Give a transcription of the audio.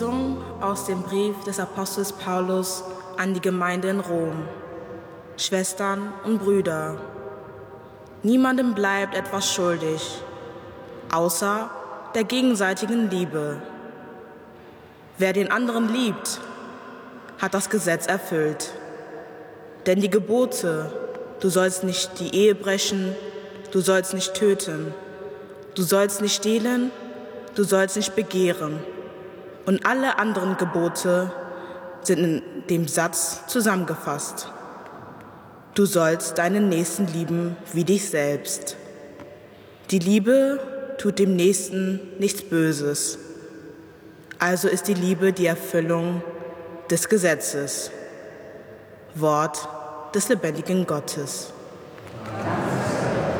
Lesung aus dem Brief des Apostels Paulus an die Gemeinde in Rom. Schwestern und Brüder, niemandem bleibt etwas schuldig, außer der gegenseitigen Liebe. Wer den anderen liebt, hat das Gesetz erfüllt. Denn die Gebote, du sollst nicht die Ehe brechen, du sollst nicht töten, du sollst nicht stehlen, du sollst nicht begehren, und alle anderen Gebote sind in dem Satz zusammengefasst. Du sollst deinen Nächsten lieben wie dich selbst. Die Liebe tut dem Nächsten nichts Böses. Also ist die Liebe die Erfüllung des Gesetzes. Wort des lebendigen Gottes.